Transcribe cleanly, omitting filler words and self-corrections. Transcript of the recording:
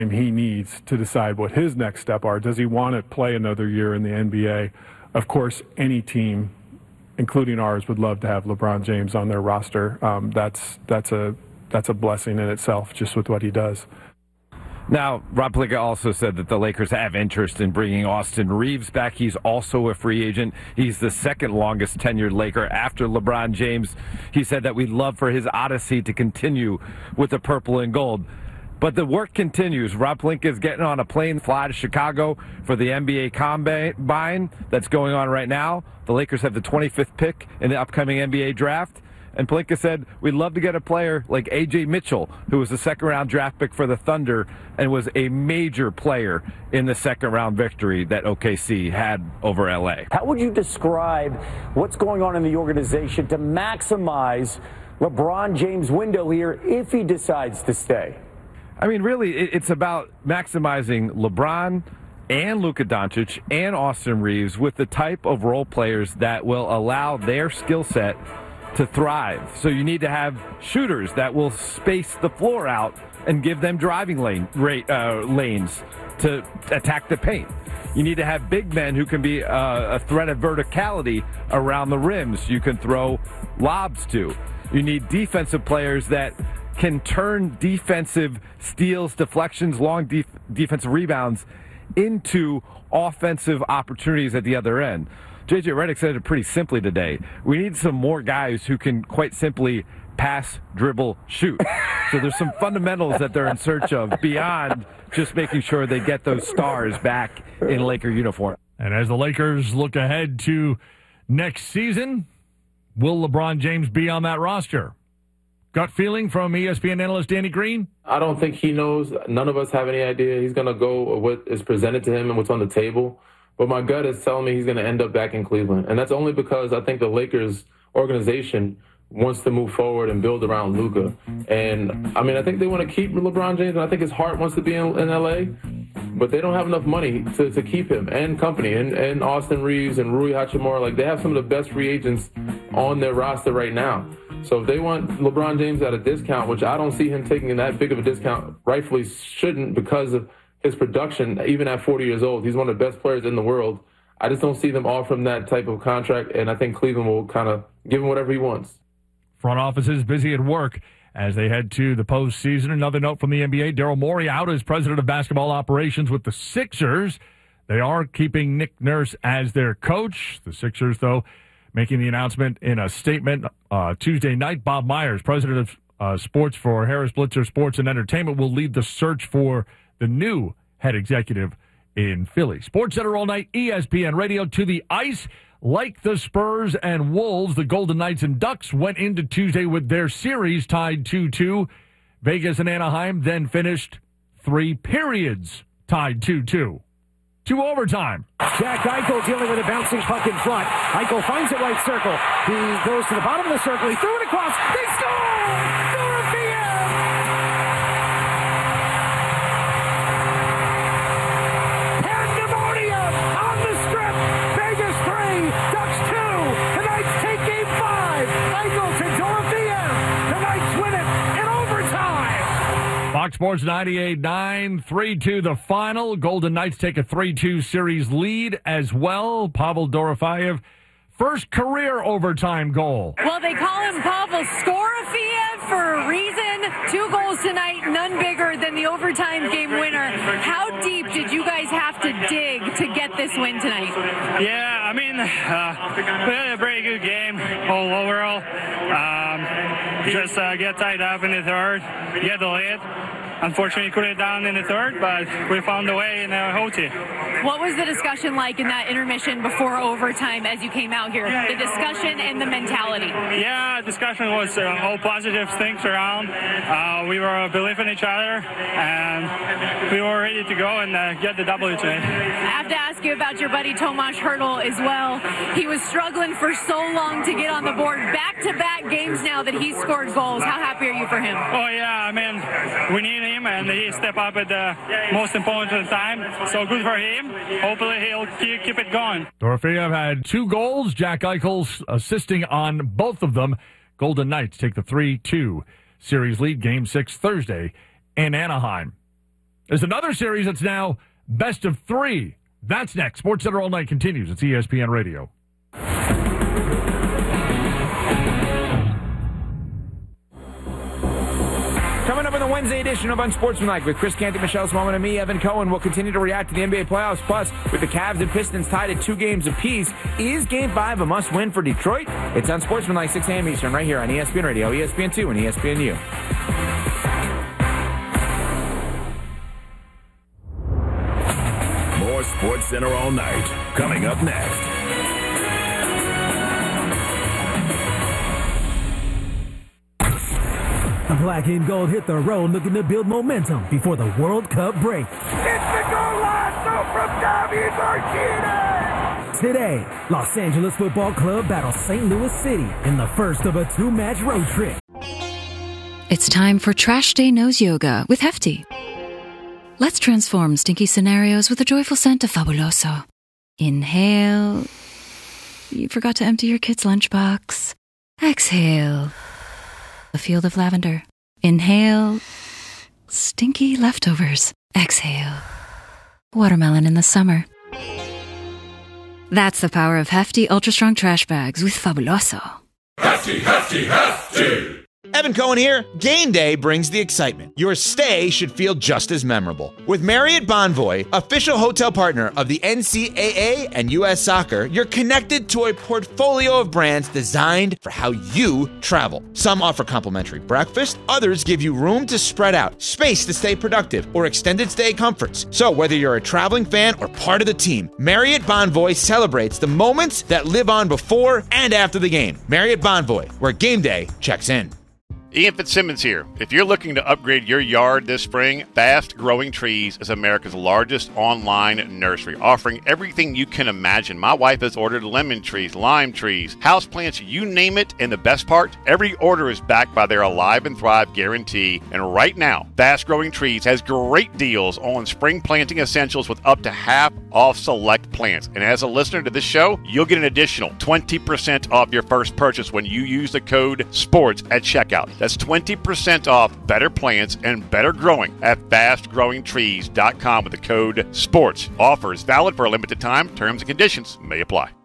he needs to decide what his next step are. Does he want to play another year in the NBA? Of course, any team, including ours, would love to have LeBron James on their roster. That's a blessing in itself, just with what he does. Now, Rob Pelinka also said that the Lakers have interest in bringing Austin Reeves back. He's also a free agent. He's the second longest tenured Laker after LeBron James. He said that we'd love for his odyssey to continue with the purple and gold. But the work continues. Rob Pelinka is getting on a plane fly to Chicago for the NBA Combine that's going on right now. The Lakers have the 25th pick in the upcoming NBA draft. And Pelinka said, we'd love to get a player like A.J. Mitchell, who was a second-round draft pick for the Thunder and was a major player in the second-round victory that OKC had over L.A. How would you describe what's going on in the organization to maximize LeBron James' window here if he decides to stay? I mean, really, it's about maximizing LeBron and Luka Doncic and Austin Reeves with the type of role players that will allow their skill set to thrive. So you need to have shooters that will space the floor out and give them driving lanes to attack the paint. You need to have big men who can be a threat of verticality around the rims you can throw lobs to. You need defensive players that can turn defensive steals, deflections, long defensive rebounds into offensive opportunities at the other end. J.J. Redick said it pretty simply today. We need some more guys who can quite simply pass, dribble, shoot. So there's some fundamentals that they're in search of beyond just making sure they get those stars back in Laker uniform. And as the Lakers look ahead to next season, will LeBron James be on that roster? Gut feeling from ESPN analyst Danny Green? I don't think he knows. None of us have any idea. He's going to go with what is presented to him and what's on the table. But my gut is telling me he's going to end up back in Cleveland. And that's only because I think the Lakers organization wants to move forward and build around Luka. And, I mean, I think they want to keep LeBron James, and I think his heart wants to be in L.A., but they don't have enough money to keep him and company and Austin Reeves and Rui Hachimura. Like, they have some of the best free agents on their roster right now. So if they want LeBron James at a discount, which I don't see him taking that big of a discount, rightfully shouldn't because of his production, even at 40 years old. He's one of the best players in the world. I just don't see them offering that type of contract, and I think Cleveland will kind of give him whatever he wants. Front office is busy at work as they head to the postseason. Another note from the NBA, Daryl Morey out as president of basketball operations with the Sixers. They are keeping Nick Nurse as their coach. The Sixers, though, making the announcement in a statement Tuesday night. Bob Myers, president of sports for Harris Blitzer Sports and Entertainment, will lead the search for the new head executive in Philly. SportsCenter all night, ESPN Radio. To the ice. Like the Spurs and Wolves, the Golden Knights and Ducks went into Tuesday with their series tied 2-2. Vegas and Anaheim then finished 3 periods tied 2-2. To overtime. Jack Eichel dealing with a bouncing puck in front. Eichel finds the right circle. He goes to the bottom of the circle. He threw it across. They score! Fox Sports 98.9, 3-2 the final. Golden Knights take a 3-2 series lead as well. Pavel Dorofeyev, first career overtime goal. Well, they call him Pavel Skorofeyev for a reason. 2 goals tonight, none bigger than the overtime game winner. How deep did you guys have to dig to get this win tonight? Yeah, I mean, we had a pretty good game overall. Just get tied up in the third, get the lead. Unfortunately, couldn't down in the third, but we found a way in OT. What was the discussion like in that intermission before overtime as you came out here? The discussion and the mentality. Yeah, discussion was all positive things around. We were believing each other, and we were ready to go and get the W today. I have to ask you about your buddy Tomas Hertl as well. He was struggling for so long to get on the board. Back-to-back games now that he's scored goals. How happy are you for him? Oh, yeah, I mean, we need him, and he stepped up at the most important time. So good for him. Hopefully he'll keep it going. Dorofeyev had 2 goals. Jack Eichel assisting on both of them. Golden Knights take the 3-2 series lead. Game 6 Thursday in Anaheim. There's another series that's now best of 3. That's next. SportsCenter All Night continues. It's ESPN Radio. Coming up in the Wednesday edition of Unsportsmanlike with Chris Canty, Michelle Smallman, and me, Evan Cohen. We'll continue to react to the NBA playoffs. Plus, with the Cavs and Pistons tied at 2 games apiece, is Game 5 a must-win for Detroit? It's Unsportsmanlike, 6 a.m. Eastern, right here on ESPN Radio, ESPN2, and ESPNU. More SportsCenter All Night coming up next. The black and gold hit the road looking to build momentum before the World Cup break. It's the goal lasso from David Martinez! Today, Los Angeles Football Club battles St. Louis City in the first of a 2-match road trip. It's time for Trash Day Nose Yoga with Hefty. Let's transform stinky scenarios with the joyful scent of Fabuloso. Inhale. You forgot to empty your kid's lunchbox. Exhale. A field of lavender. Inhale. Stinky leftovers. Exhale. Watermelon in the summer. That's the power of Hefty Ultra Strong Trash Bags with Fabuloso. Hefty, Hefty, Hefty! Evan Cohen here. Game day brings the excitement. Your stay should feel just as memorable. With Marriott Bonvoy, official hotel partner of the NCAA and U.S. Soccer, you're connected to a portfolio of brands designed for how you travel. Some offer complimentary breakfast, others give you room to spread out, space to stay productive, or extended stay comforts. So whether you're a traveling fan or part of the team, Marriott Bonvoy celebrates the moments that live on before and after the game. Marriott Bonvoy, where game day checks in. Ian Fitzsimmons here. If you're looking to upgrade your yard this spring, Fast Growing Trees is America's largest online nursery, offering everything you can imagine. My wife has ordered lemon trees, lime trees, houseplants, you name it. And the best part, every order is backed by their Alive and Thrive guarantee. And right now, Fast Growing Trees has great deals on spring planting essentials with up to half off select plants. And as a listener to this show, you'll get an additional 20% off your first purchase when you use the code SPORTS at checkout. That's 20% off better plants and better growing at fastgrowingtrees.com with the code SPORTS. Offer is valid for a limited time. Terms and conditions may apply.